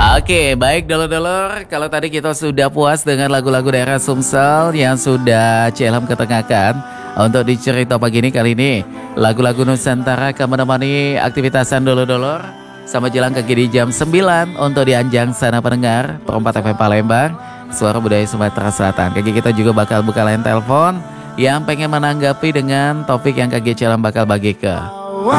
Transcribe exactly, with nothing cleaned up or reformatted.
Oke, baik dulur-dulur, kalau tadi kita sudah puas dengan lagu-lagu daerah Sumsel yang sudah C Ilham ketengahkan. Untuk di cerita pagi ini kali ini, lagu-lagu Nusantara akan menemani aktivitasan dulur-dulur sama jelang kaki di jam sembilan untuk di Anjang Sana Pendengar, Perempat F M Palembang, Suara Budaya Sumatera Selatan. Kaki kita juga bakal buka line telepon yang pengen menanggapi dengan topik yang Kak C Ilham bakal bagi ke.